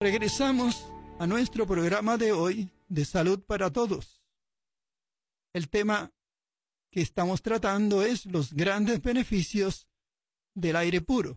Regresamos a nuestro programa de hoy de Salud para Todos. El tema que estamos tratando es los grandes beneficios del aire puro.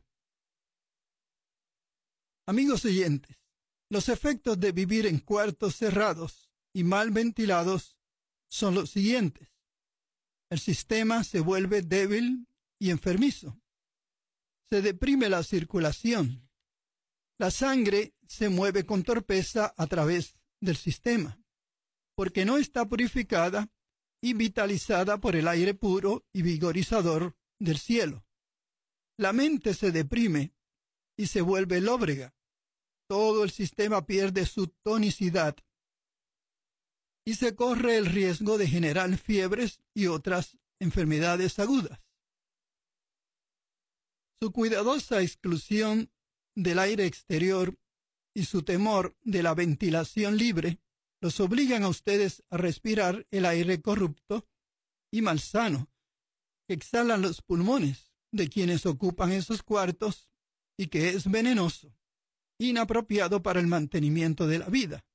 Amigos oyentes, los efectos de vivir en cuartos cerrados y mal ventilados son los siguientes. El sistema se vuelve débil y enfermizo. Se deprime la circulación. La sangre se mueve con torpeza a través del sistema, porque no está purificada y vitalizada por el aire puro y vigorizador del cielo. La mente se deprime y se vuelve lóbrega. Todo el sistema pierde su tonicidad y se corre el riesgo de generar fiebres y otras enfermedades agudas. Su cuidadosa exclusión del aire exterior y su temor de la ventilación libre los obligan a ustedes a respirar el aire corrupto y malsano que exhalan los pulmones de quienes ocupan esos cuartos y que es venenoso, inapropiado para el mantenimiento de la vida.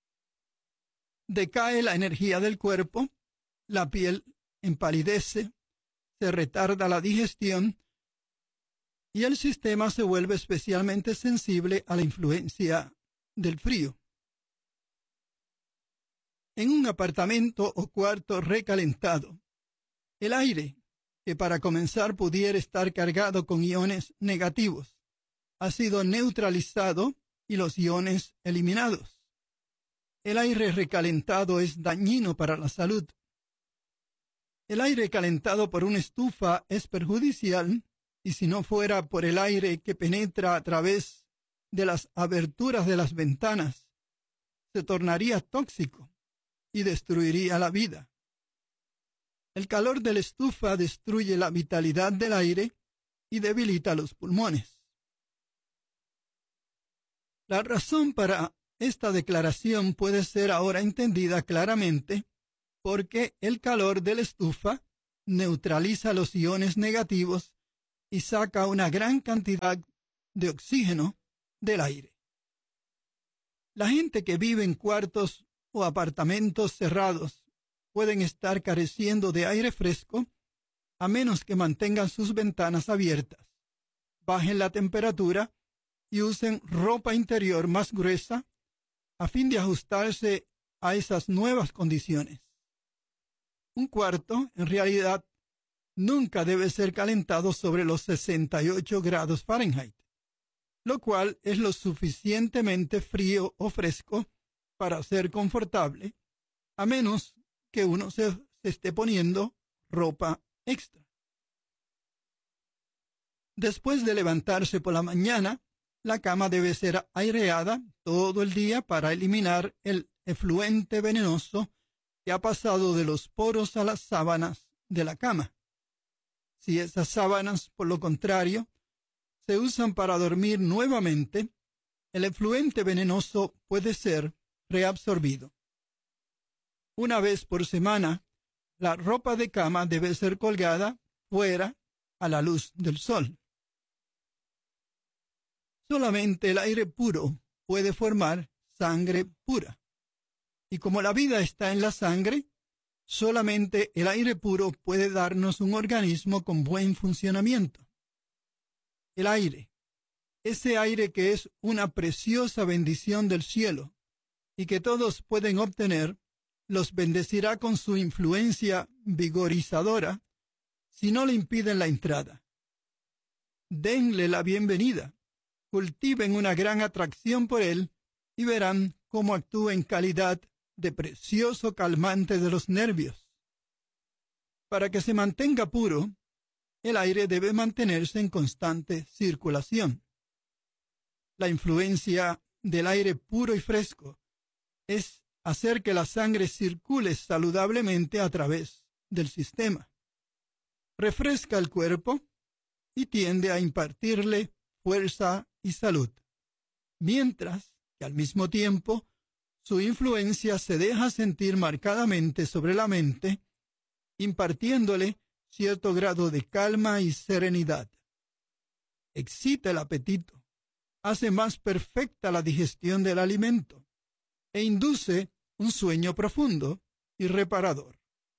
Decae la energía del cuerpo, la piel empalidece, se retarda la digestión y el sistema se vuelve especialmente sensible a la influencia del frío. En un apartamento o cuarto recalentado, el aire, que para comenzar pudiera estar cargado con iones negativos, ha sido neutralizado y los iones eliminados. El aire recalentado es dañino para la salud. El aire calentado por una estufa es perjudicial, y si no fuera por el aire que penetra a través de las aberturas de las ventanas, se tornaría tóxico y destruiría la vida. El calor de la estufa destruye la vitalidad del aire y debilita los pulmones. La razón para esta declaración puede ser ahora entendida claramente porque el calor de la estufa neutraliza los iones negativos y saca una gran cantidad de oxígeno del aire. La gente que vive en cuartos o apartamentos cerrados pueden estar careciendo de aire fresco a menos que mantengan sus ventanas abiertas, bajen la temperatura y usen ropa interior más gruesa a fin de ajustarse a esas nuevas condiciones. Un cuarto, en realidad, nunca debe ser calentado sobre los 68 grados Fahrenheit, lo cual es lo suficientemente frío o fresco para ser confortable, a menos que uno se esté poniendo ropa extra. Después de levantarse por la mañana, la cama debe ser aireada todo el día para eliminar el efluente venenoso que ha pasado de los poros a las sábanas de la cama. Si esas sábanas, por lo contrario, se usan para dormir nuevamente, el efluente venenoso puede ser reabsorbido. Una vez por semana, la ropa de cama debe ser colgada fuera a la luz del sol. Solamente el aire puro puede formar sangre pura. Y como la vida está en la sangre, solamente el aire puro puede darnos un organismo con buen funcionamiento. El aire, ese aire que es una preciosa bendición del cielo y que todos pueden obtener, los bendecirá con su influencia vigorizadora si no le impiden la entrada. Denle la bienvenida, cultiven una gran atracción por él y verán cómo actúa en calidad de precioso calmante de los nervios. Para que se mantenga puro, el aire debe mantenerse en constante circulación. La influencia del aire puro y fresco es hacer que la sangre circule saludablemente a través del sistema. Refresca el cuerpo y tiende a impartirle fuerza y salud, mientras que al mismo tiempo su influencia se deja sentir marcadamente sobre la mente, impartiéndole cierto grado de calma y serenidad. Excita el apetito, hace más perfecta la digestión del alimento e induce un sueño profundo y reparador.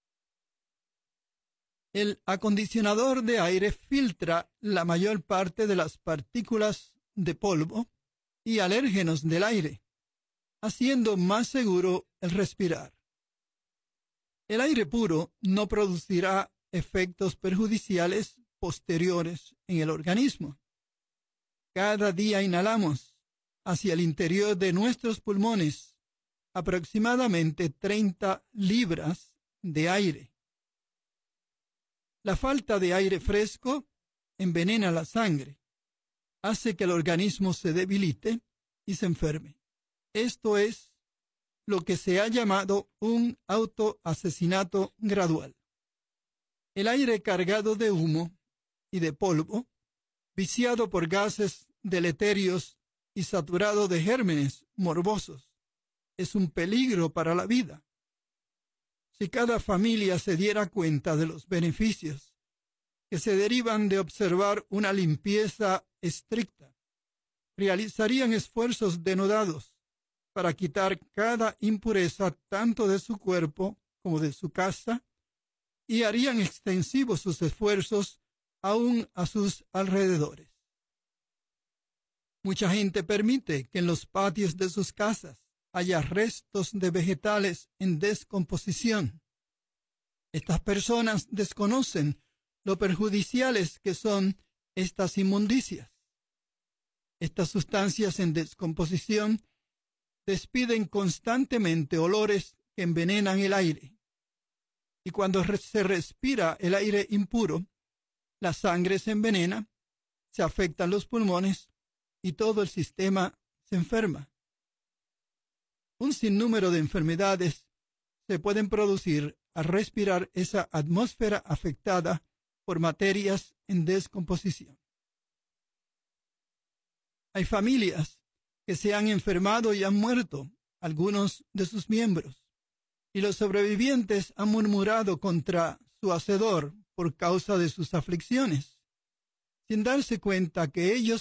El acondicionador de aire filtra la mayor parte de las partículas de polvo y alérgenos del aire, haciendo más seguro el respirar. El aire puro no producirá efectos perjudiciales posteriores en el organismo. Cada día inhalamos hacia el interior de nuestros pulmones aproximadamente 30 libras de aire. La falta de aire fresco envenena la sangre, hace que el organismo se debilite y se enferme. Esto es lo que se ha llamado un autoasesinato gradual. El aire cargado de humo y de polvo, viciado por gases deleterios y saturado de gérmenes morbosos, es un peligro para la vida. Si cada familia se diera cuenta de los beneficios que se derivan de observar una limpieza estricta, realizarían esfuerzos denodados para quitar cada impureza tanto de su cuerpo como de su casa y harían extensivos sus esfuerzos aún a sus alrededores. Mucha gente permite que en los patios de sus casas haya restos de vegetales en descomposición. Estas personas desconocen lo perjudiciales que son estas inmundicias. Estas sustancias en descomposición despiden constantemente olores que envenenan el aire. Y cuando se respira el aire impuro, la sangre se envenena, se afectan los pulmones y todo el sistema se enferma. Un sinnúmero de enfermedades se pueden producir al respirar esa atmósfera afectada por materias en descomposición. Hay familias que se han enfermado y han muerto algunos de sus miembros, y los sobrevivientes han murmurado contra su hacedor por causa de sus aflicciones, sin darse cuenta que ellos